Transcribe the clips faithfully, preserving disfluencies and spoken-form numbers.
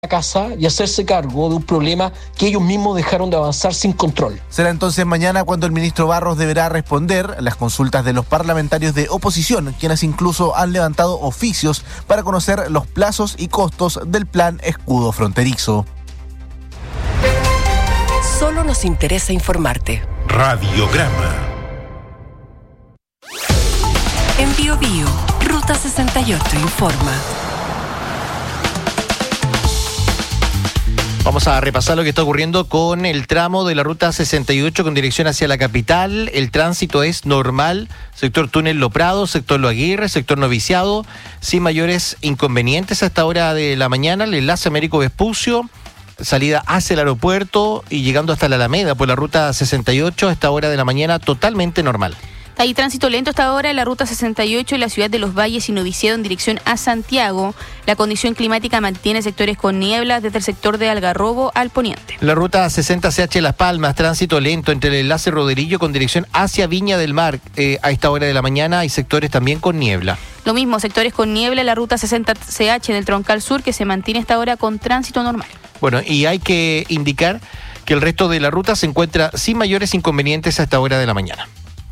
casa y hacerse cargo de un problema que ellos mismos dejaron de avanzar sin control. Será entonces mañana cuando el ministro Barros deberá responder las consultas de los parlamentarios de oposición, quienes incluso han levantado oficios para conocer los plazos y costos del plan escudo fronterizo. Solo nos interesa informarte. Radiograma. En Bio Bio, Ruta sesenta y ocho informa. Vamos a repasar lo que está ocurriendo con el tramo de la Ruta sesenta y ocho con dirección hacia la capital. El tránsito es normal, sector Túnel Lo Prado, sector Lo Aguirre, sector Noviciado, sin mayores inconvenientes a esta hora de la mañana. El enlace Américo Vespucio, salida hacia el aeropuerto y llegando hasta la Alameda por la Ruta sesenta y ocho a esta hora de la mañana totalmente normal. Hay tránsito lento hasta ahora en la Ruta sesenta y ocho en la ciudad de Los Valles y Noviciado en dirección a Santiago. La condición climática mantiene sectores con niebla desde el sector de Algarrobo al poniente. La Ruta sesenta C H Las Palmas, tránsito lento entre el enlace Roderillo con dirección hacia Viña del Mar. Eh, a esta hora de la mañana hay sectores también con niebla. Lo mismo, sectores con niebla en la Ruta sesenta C H del Troncal Sur, que se mantiene hasta ahora con tránsito normal. Bueno, y hay que indicar que el resto de la ruta se encuentra sin mayores inconvenientes a esta hora de la mañana.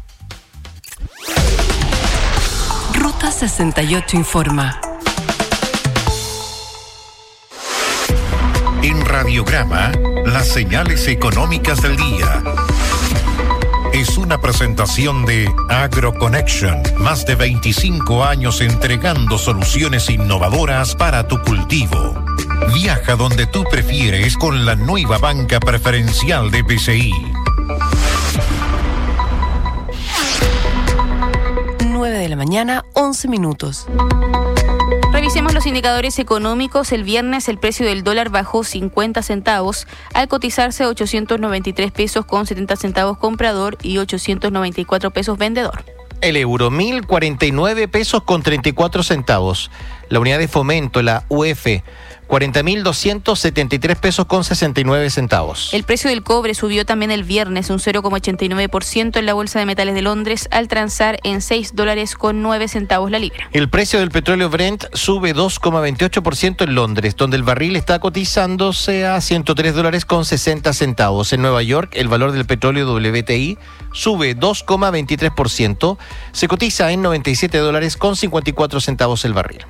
Ruta sesenta y ocho informa. En Radiograma, las señales económicas del día. Es una presentación de AgroConnection, más de veinticinco años entregando soluciones innovadoras para tu cultivo. Viaja donde tú prefieres con la nueva banca preferencial de B C I. nueve de la mañana, once minutos. Revisemos los indicadores económicos. El viernes el precio del dólar bajó cincuenta centavos al cotizarse a ochocientos noventa y tres pesos con setenta centavos comprador y ochocientos noventa y cuatro pesos vendedor. El euro, mil cuarenta y nueve pesos con treinta y cuatro centavos. La unidad de fomento, la U F, cuarenta mil doscientos setenta y tres pesos con sesenta y nueve centavos. El precio del cobre subió también el viernes un cero coma ochenta y nueve por ciento en la Bolsa de Metales de Londres al transar en seis dólares con nueve centavos la libra. El precio del petróleo Brent sube dos coma veintiocho por ciento en Londres, donde el barril está cotizándose a ciento tres dólares con sesenta centavos. En Nueva York, el valor del petróleo W T I sube dos coma veintitrés por ciento, se cotiza en noventa y siete dólares con cincuenta y cuatro centavos el barril.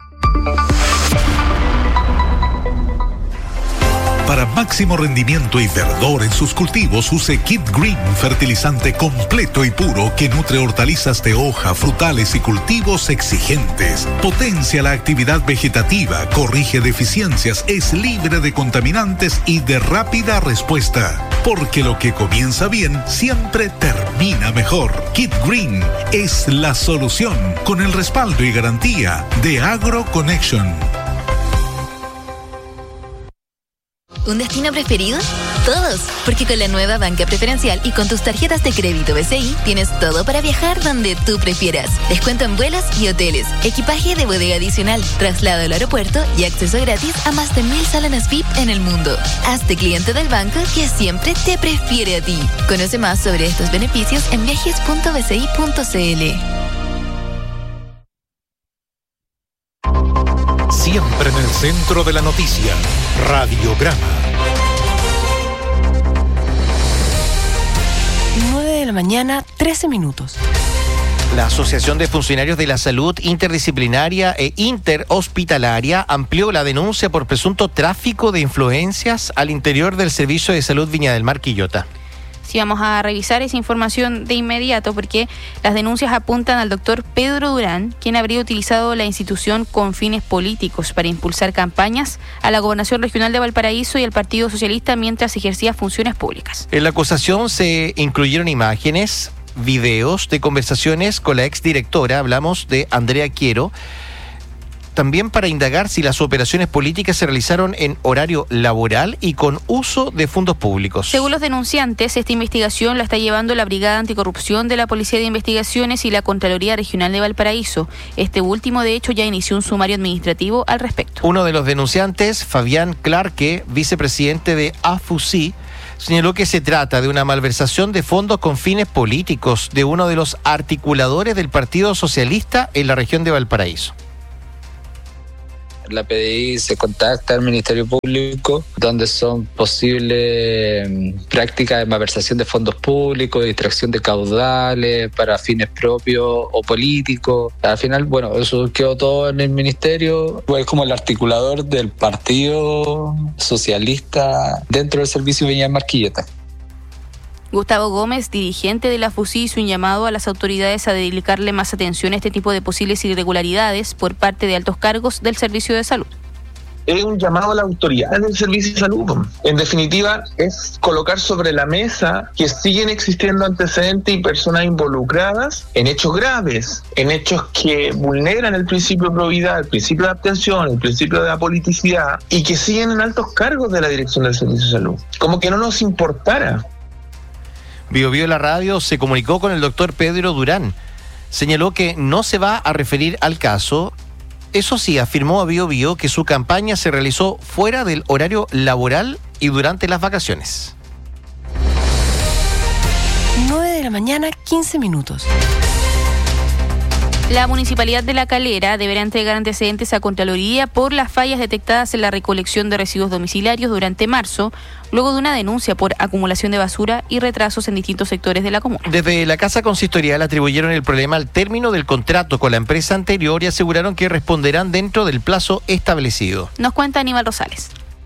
Para máximo rendimiento y verdor en sus cultivos, use Kit Green, fertilizante completo y puro que nutre hortalizas de hoja, frutales y cultivos exigentes. Potencia la actividad vegetativa, corrige deficiencias, es libre de contaminantes y de rápida respuesta. Porque lo que comienza bien siempre termina mejor. Kit Green es la solución con el respaldo y garantía de AgroConnection. ¿Un destino preferido? Todos, porque con la nueva banca preferencial y con tus tarjetas de crédito B C I tienes todo para viajar donde tú prefieras. Descuento en vuelos y hoteles, equipaje de bodega adicional, traslado al aeropuerto y acceso gratis a más de mil salones V I P en el mundo. Hazte cliente del banco que siempre te prefiere a ti. Conoce más sobre estos beneficios en viajes punto b c i punto c l. Siempre en el centro de la noticia. Radiograma. nueve de la mañana, trece minutos. La Asociación de Funcionarios de la Salud Interdisciplinaria e Interhospitalaria amplió la denuncia por presunto tráfico de influencias al interior del Servicio de Salud Viña del Mar Quillota. Sí, vamos a revisar esa información de inmediato porque las denuncias apuntan al doctor Pedro Durán, quien habría utilizado la institución con fines políticos para impulsar campañas a la Gobernación Regional de Valparaíso y al Partido Socialista mientras ejercía funciones públicas. En la acusación se incluyeron imágenes, videos de conversaciones con la exdirectora, hablamos de Andrea Quiero, también para indagar si las operaciones políticas se realizaron en horario laboral y con uso de fondos públicos. Según los denunciantes, esta investigación la está llevando la Brigada Anticorrupción de la Policía de Investigaciones y la Contraloría Regional de Valparaíso. Este último, de hecho, ya inició un sumario administrativo al respecto. Uno de los denunciantes, Fabián Clarke, vicepresidente de A F U S I, señaló que se trata de una malversación de fondos con fines políticos de uno de los articuladores del Partido Socialista en la región de Valparaíso. la P D I se contacta al Ministerio Público, donde son posibles prácticas de malversación de fondos públicos, distracción de caudales para fines propios o políticos. Al final, bueno, eso quedó todo en el Ministerio. Fue como el articulador del Partido Socialista dentro del servicio Viña Marquilleta. Gustavo Gómez, dirigente de la F U S I, hizo un llamado a las autoridades a dedicarle más atención a este tipo de posibles irregularidades por parte de altos cargos del Servicio de Salud. Es un llamado a la autoridad del Servicio de Salud. En definitiva, es colocar sobre la mesa que siguen existiendo antecedentes y personas involucradas en hechos graves, en hechos que vulneran el principio de probidad, el principio de abstención, el principio de apoliticidad, y que siguen en altos cargos de la dirección del Servicio de Salud. Como que no nos importara. Bio Bio La Radio se comunicó con el doctor Pedro Durán. Señaló que no se va a referir al caso. Eso sí, afirmó a Bio Bio que su campaña se realizó fuera del horario laboral y durante las vacaciones. nueve de la mañana, quince minutos. La Municipalidad de La Calera deberá entregar antecedentes a Contraloría por las fallas detectadas en la recolección de residuos domiciliarios durante marzo, luego de una denuncia por acumulación de basura y retrasos en distintos sectores de la comuna. Desde la Casa Consistorial atribuyeron el problema al término del contrato con la empresa anterior y aseguraron que responderán dentro del plazo establecido. Nos cuenta Aníbal Rosales.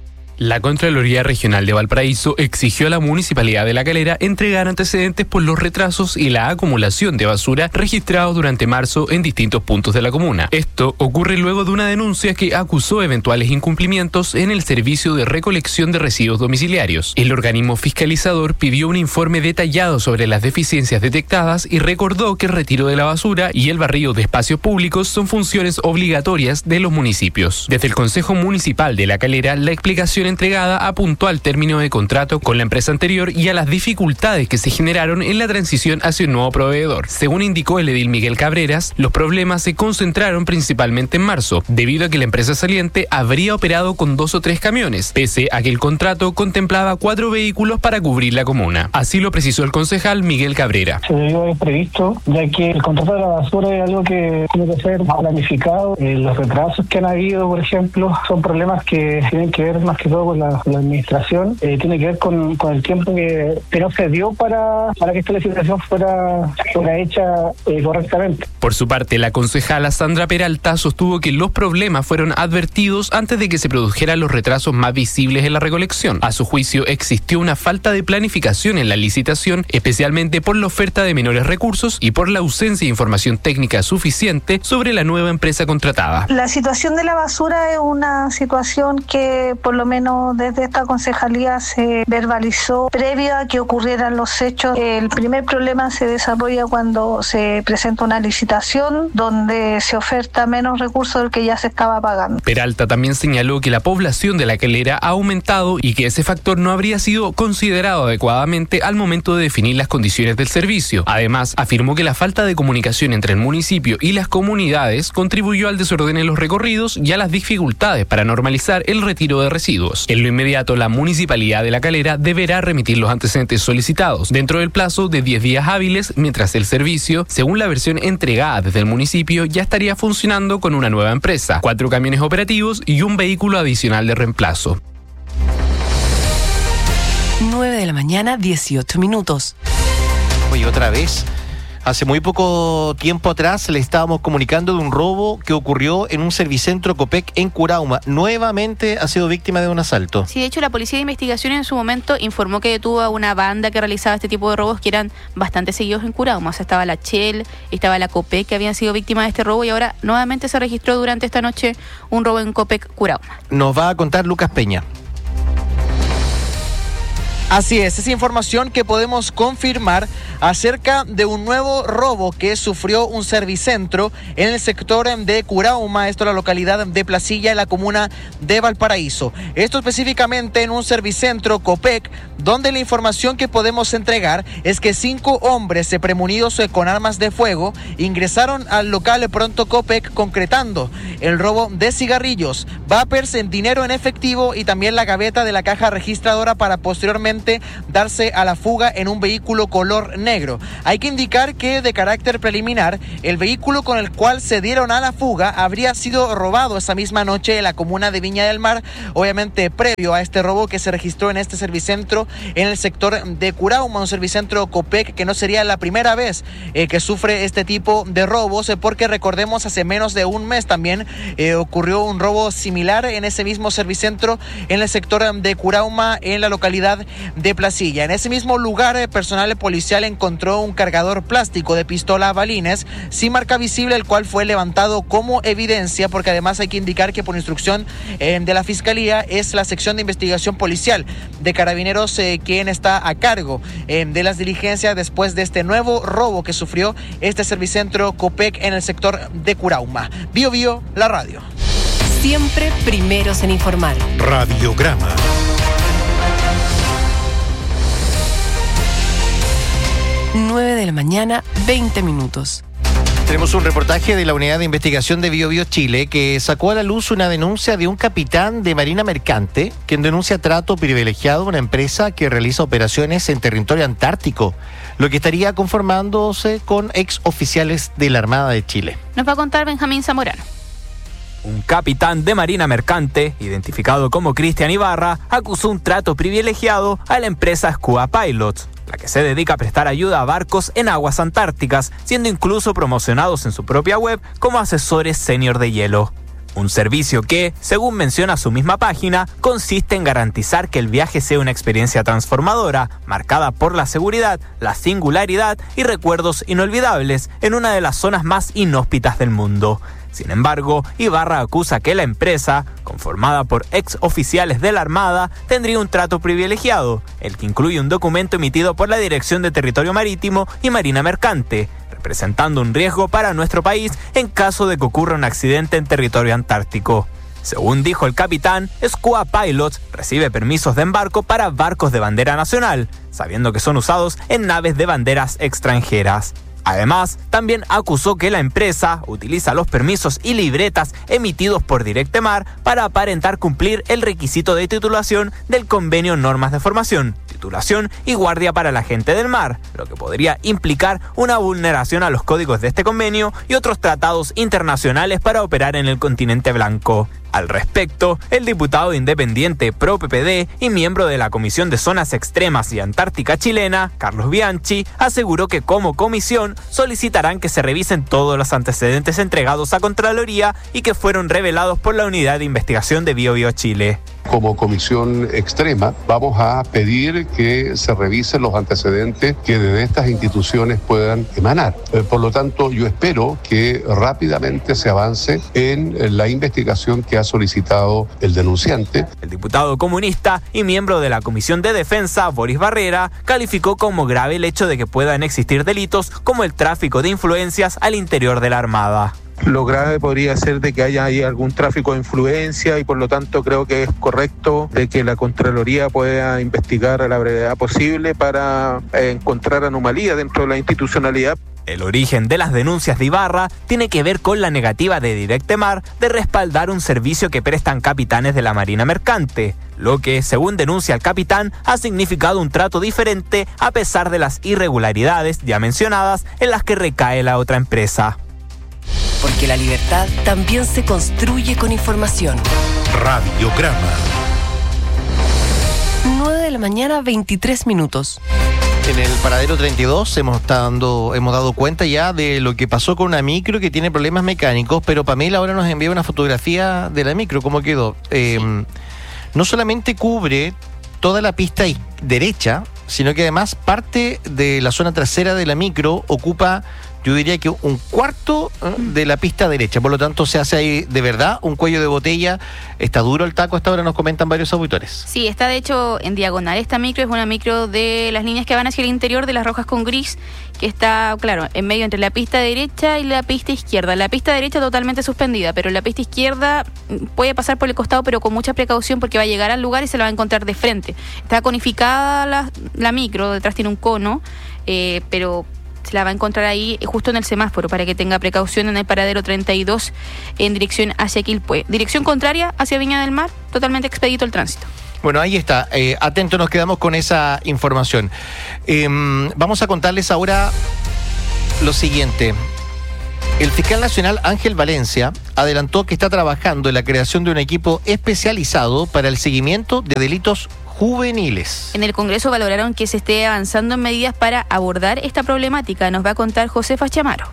La Contraloría Regional de Valparaíso exigió a la Municipalidad de La Calera entregar antecedentes por los retrasos y la acumulación de basura registrados durante marzo en distintos puntos de la comuna. Esto ocurre luego de una denuncia que acusó eventuales incumplimientos en el servicio de recolección de residuos domiciliarios. El organismo fiscalizador pidió un informe detallado sobre las deficiencias detectadas y recordó que el retiro de la basura y el barrido de espacios públicos son funciones obligatorias de los municipios. Desde el Consejo Municipal de La Calera, la explicación entregada apuntó al término de contrato con la empresa anterior y a las dificultades que se generaron en la transición hacia un nuevo proveedor. Según indicó el edil Miguel Cabreras, los problemas se concentraron principalmente en marzo, debido a que la empresa saliente habría operado con dos o tres camiones, pese a que el contrato contemplaba cuatro vehículos para cubrir la comuna. Así lo precisó el concejal Miguel Cabrera. Se debió haber previsto, ya que el contrato de la basura es algo que tiene que ser planificado. Eh, los retrasos que han habido, por ejemplo, son problemas que tienen que ver más que todo con la, con la administración, eh, tiene que ver con, con el tiempo que, que no se dio para, para que esta licitación fuera, fuera hecha eh, correctamente. Por su parte, la concejala Sandra Peralta sostuvo que los problemas fueron advertidos antes de que se produjeran los retrasos más visibles en la recolección. A su juicio, existió una falta de planificación en la licitación, especialmente por la oferta de menores recursos y por la ausencia de información técnica suficiente sobre la nueva empresa contratada. La situación de la basura es una situación que por lo menos desde esta concejalía se verbalizó previo a que ocurrieran los hechos. El primer problema se desarrolla cuando se presenta una licitación donde se oferta menos recursos del que ya se estaba pagando. Peralta también señaló que la población de La Calera ha aumentado y que ese factor no habría sido considerado adecuadamente al momento de definir las condiciones del servicio. Además, afirmó que la falta de comunicación entre el municipio y las comunidades contribuyó al desorden en los recorridos y a las dificultades para normalizar el retiro de residuos. En lo inmediato, la Municipalidad de La Calera deberá remitir los antecedentes solicitados dentro del plazo de diez días hábiles, mientras el servicio, según la versión entregada desde el municipio, ya estaría funcionando con una nueva empresa, cuatro camiones operativos y un vehículo adicional de reemplazo. nueve de la mañana, dieciocho minutos. Oye, otra vez. Hace muy poco tiempo atrás le estábamos comunicando de un robo que ocurrió en un servicentro Copec en Curauma. Nuevamente ha sido víctima de un asalto. Sí, de hecho la Policía de Investigación en su momento informó que detuvo a una banda que realizaba este tipo de robos que eran bastante seguidos en Curauma. O sea, estaba la Shell, estaba la Copec que habían sido víctimas de este robo y ahora nuevamente se registró durante esta noche un robo en Copec Curauma. Nos va a contar Lucas Peña. Así es, esa información que podemos confirmar acerca de un nuevo robo que sufrió un servicentro en el sector de Curauma, esto en la localidad de Placilla, en la comuna de Valparaíso. Esto específicamente en un servicentro Copec, donde la información que podemos entregar es que cinco hombres premunidos con armas de fuego ingresaron al local Pronto Copec, concretando el robo de cigarrillos, vapers, en dinero en efectivo y también la gaveta de la caja registradora para posteriormente darse a la fuga en un vehículo color negro. negro. Hay que indicar que, de carácter preliminar, el vehículo con el cual se dieron a la fuga habría sido robado esa misma noche en la comuna de Viña del Mar, obviamente previo a este robo que se registró en este servicentro en el sector de Curauma, un servicentro Copec que no sería la primera vez eh, que sufre este tipo de robos, eh, porque recordemos hace menos de un mes también eh, ocurrió un robo similar en ese mismo servicentro en el sector de Curauma, en la localidad de Placilla. En ese mismo lugar, eh, personal policial encontró un cargador plástico de pistola balines sin marca visible, el cual fue levantado como evidencia, porque además hay que indicar que por instrucción eh, de la Fiscalía es la sección de investigación policial de Carabineros eh, quien está a cargo eh, de las diligencias después de este nuevo robo que sufrió este servicentro Copec en el sector de Curauma. Bio Bio, la radio. Siempre primeros en informar. Radiograma. nueve de la mañana, veinte minutos. Tenemos un reportaje de la Unidad de Investigación de Bio Bio Chile que sacó a la luz una denuncia de un capitán de Marina Mercante quien denuncia trato privilegiado a una empresa que realiza operaciones en territorio antártico, lo que estaría conformándose con ex oficiales de la Armada de Chile. Nos va a contar Benjamín Zamorano. Un capitán de Marina Mercante, identificado como Cristian Ibarra, acusó un trato privilegiado a la empresa Skua Pilots, la que se dedica a prestar ayuda a barcos en aguas antárticas, siendo incluso promocionados en su propia web como asesores senior de hielo. Un servicio que, según menciona su misma página, consiste en garantizar que el viaje sea una experiencia transformadora, marcada por la seguridad, la singularidad y recuerdos inolvidables en una de las zonas más inhóspitas del mundo. Sin embargo, Ibarra acusa que la empresa, conformada por ex oficiales de la Armada, tendría un trato privilegiado, el que incluye un documento emitido por la Dirección de Territorio Marítimo y Marina Mercante, representando un riesgo para nuestro país en caso de que ocurra un accidente en territorio antártico. Según dijo el capitán, Skua Pilots recibe permisos de embarco para barcos de bandera nacional, sabiendo que son usados en naves de banderas extranjeras. Además, también acusó que la empresa utiliza los permisos y libretas emitidos por Directemar para aparentar cumplir el requisito de titulación del convenio Normas de Formación, titulación y guardia para la gente del mar, lo que podría implicar una vulneración a los códigos de este convenio y otros tratados internacionales para operar en el continente blanco. Al respecto, el diputado independiente pro P P D y miembro de la Comisión de Zonas Extremas y Antártica chilena, Carlos Bianchi, aseguró que como comisión solicitarán que se revisen todos los antecedentes entregados a Contraloría y que fueron revelados por la Unidad de Investigación de Bio Bio Chile. Como comisión extrema vamos a pedir que se revisen los antecedentes que de estas instituciones puedan emanar. Eh, por lo tanto, yo espero que rápidamente se avance en la investigación que ha solicitado el denunciante. El diputado comunista y miembro de la Comisión de Defensa, Boris Barrera, calificó como grave el hecho de que puedan existir delitos como el tráfico de influencias al interior de la Armada. Lo grave podría ser de que haya ahí algún tráfico de influencia y por lo tanto creo que es correcto de que la Contraloría pueda investigar a la brevedad posible para eh, encontrar anomalías dentro de la institucionalidad. El origen de las denuncias de Ibarra tiene que ver con la negativa de Directemar de respaldar un servicio que prestan capitanes de la Marina Mercante, lo que, según denuncia el capitán, ha significado un trato diferente a pesar de las irregularidades ya mencionadas en las que recae la otra empresa. Porque la libertad también se construye con información. Radiograma. nueve de la mañana, veintitrés minutos. En el paradero treinta y dos hemos, dando, hemos dado cuenta ya de lo que pasó con una micro que tiene problemas mecánicos, pero Pamela ahora nos envía una fotografía de la micro, ¿cómo quedó? Eh, sí. No solamente cubre toda la pista derecha, sino que además parte de la zona trasera de la micro ocupa, yo diría que un cuarto de la pista derecha. Por lo tanto, se hace ahí de verdad un cuello de botella. Está duro el taco, hasta ahora nos comentan varios auditores. Sí, está de hecho en diagonal. Esta micro es una micro de las líneas que van hacia el interior, de las rojas con gris, que está, claro, en medio entre la pista derecha y la pista izquierda. La pista derecha totalmente suspendida, pero la pista izquierda puede pasar por el costado, pero con mucha precaución porque va a llegar al lugar y se la va a encontrar de frente. Está conificada la, la micro, detrás tiene un cono, eh, pero se la va a encontrar ahí justo en el semáforo para que tenga precaución en el paradero treinta y dos en dirección hacia Quilpué. Dirección contraria hacia Viña del Mar, totalmente expedito el tránsito. Bueno, ahí está. Eh, atentos nos quedamos con esa información. Eh, vamos a contarles ahora lo siguiente. El fiscal nacional Ángel Valencia adelantó que está trabajando en la creación de un equipo especializado para el seguimiento de delitos juveniles. En el Congreso valoraron que se esté avanzando en medidas para abordar esta problemática. Nos va a contar Josefa Chamaro.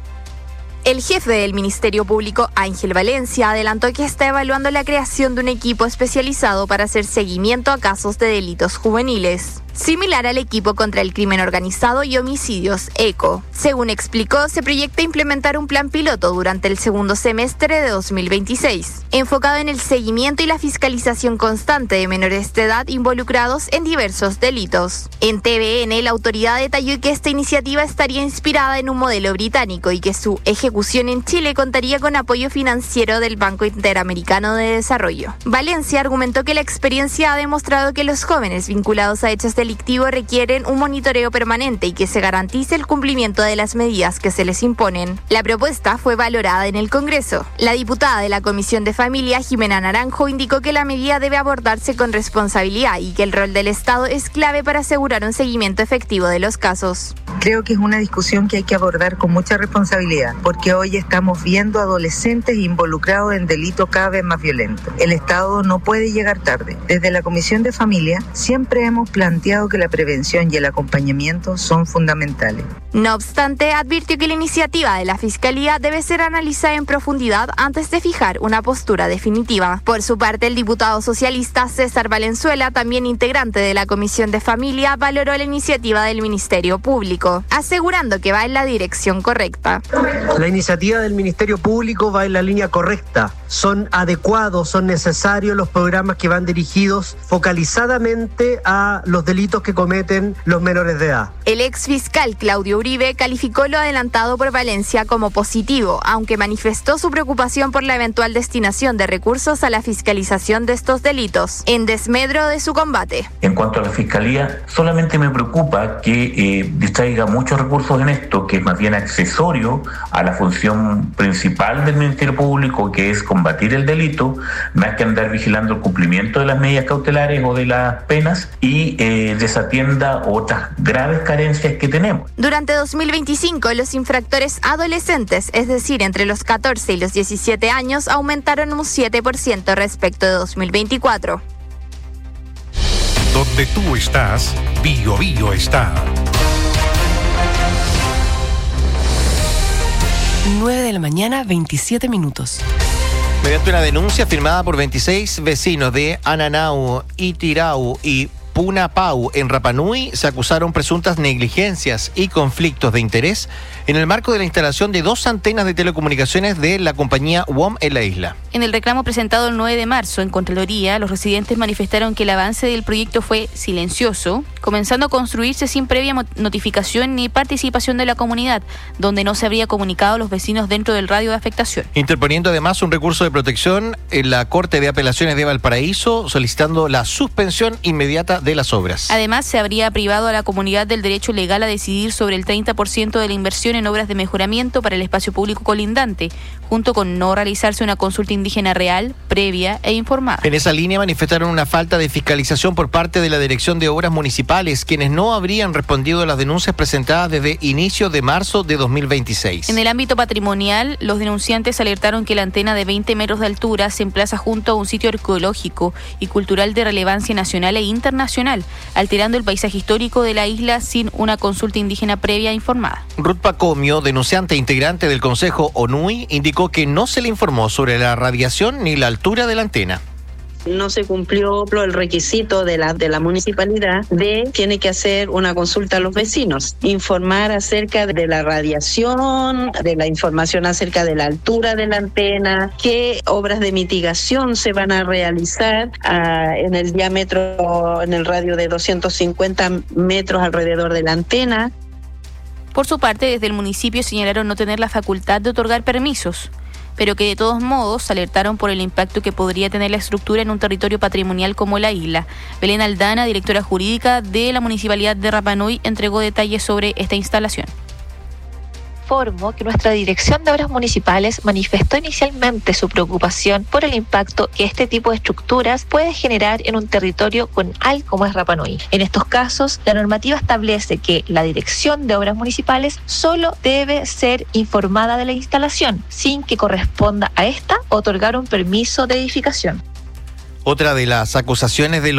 El jefe del Ministerio Público, Ángel Valencia, adelantó que está evaluando la creación de un equipo especializado para hacer seguimiento a casos de delitos juveniles, similar al equipo contra el crimen organizado y homicidios ECO. Según explicó, se proyecta implementar un plan piloto durante el segundo semestre de dos mil veintiséis, enfocado en el seguimiento y la fiscalización constante de menores de edad involucrados en diversos delitos. En T V N, la autoridad detalló que esta iniciativa estaría inspirada en un modelo británico y que su ejecución en Chile contaría con apoyo financiero del Banco Interamericano de Desarrollo. Valencia argumentó que la experiencia ha demostrado que los jóvenes vinculados a hechos delictivos requieren un monitoreo permanente y que se garantice el cumplimiento de las medidas que se les imponen. La propuesta fue valorada en el Congreso. La diputada de la Comisión de Familia, Jimena Naranjo, indicó que la medida debe abordarse con responsabilidad y que el rol del Estado es clave para asegurar un seguimiento efectivo de los casos. Creo que es una discusión que hay que abordar con mucha responsabilidad, porque hoy estamos viendo adolescentes involucrados en delitos cada vez más violentos. El Estado no puede llegar tarde. Desde la Comisión de Familia siempre hemos planteado que la prevención y el acompañamiento son fundamentales. No obstante, advirtió que la iniciativa de la Fiscalía debe ser analizada en profundidad antes de fijar una postura definitiva. Por su parte, el diputado socialista César Valenzuela, también integrante de la Comisión de Familia, valoró la iniciativa del Ministerio Público, asegurando que va en la dirección correcta. La iniciativa del Ministerio Público va en la línea correcta. Son adecuados, son necesarios los programas que van dirigidos focalizadamente a los delitos que cometen los menores de edad. El ex fiscal Claudio Uribe calificó lo adelantado por Valencia como positivo, aunque manifestó su preocupación por la eventual destinación de recursos a la fiscalización de estos delitos, en desmedro de su combate. En cuanto a la Fiscalía, solamente me preocupa que eh, distraiga muchos recursos en esto, que es más bien accesorio a la función principal del Ministerio Público, que es combatir el delito, más que andar vigilando el cumplimiento de las medidas cautelares o de las penas, y eh, desatienda otras graves carencias que tenemos. Durante dos mil veinticinco, los infractores adolescentes, es decir, entre los catorce y los diecisiete años, aumentaron un siete por ciento respecto de dos mil veinticuatro. Donde tú estás, Bio Bio está. nueve de la mañana, veintisiete minutos. Mediante una denuncia firmada por veintiséis vecinos de Ananau, Itirau y Punapau en Rapa Nui, se acusaron presuntas negligencias y conflictos de interés en el marco de la instalación de dos antenas de telecomunicaciones de la compañía W O M en la isla. En el reclamo presentado el nueve de marzo en Contraloría, los residentes manifestaron que el avance del proyecto fue silencioso, comenzando a construirse sin previa notificación ni participación de la comunidad, donde no se habría comunicado a los vecinos dentro del radio de afectación. Interponiendo además un recurso de protección en la Corte de Apelaciones de Valparaíso, solicitando la suspensión inmediata de las obras. Además, se habría privado a la comunidad del derecho legal a decidir sobre el treinta por ciento de la inversión en obras de mejoramiento para el espacio público colindante, junto con no realizarse una consulta indígena real, previa e informada. En esa línea manifestaron una falta de fiscalización por parte de la Dirección de Obras Municipales, quienes no habrían respondido a las denuncias presentadas desde inicio de marzo de dos mil veintiséis. En el ámbito patrimonial, los denunciantes alertaron que la antena de veinte metros de altura se emplaza junto a un sitio arqueológico y cultural de relevancia nacional e internacional, alterando el paisaje histórico de la isla sin una consulta indígena previa e informada. Ruth Pacomio, denunciante e integrante del Consejo ONUI, indicó que no se le informó sobre la radiación ni la altura de la antena. No se cumplió el requisito de la, de la municipalidad de tiene que hacer una consulta a los vecinos, informar acerca de la radiación, de la información acerca de la altura de la antena, qué obras de mitigación se van a realizar uh, en el diámetro, en el radio de doscientos cincuenta metros alrededor de la antena. Por su parte, desde el municipio señalaron no tener la facultad de otorgar permisos, pero que de todos modos alertaron por el impacto que podría tener la estructura en un territorio patrimonial como la isla. Belén Aldana, directora jurídica de la Municipalidad de Rapa Nui, entregó detalles sobre esta instalación. informo que nuestra Dirección de Obras Municipales manifestó inicialmente su preocupación por el impacto que este tipo de estructuras puede generar en un territorio con al como es Rapa Nui. En estos casos, la normativa establece que la Dirección de Obras Municipales solo debe ser informada de la instalación, sin que corresponda a esta otorgar un permiso de edificación. Otra de las acusaciones de los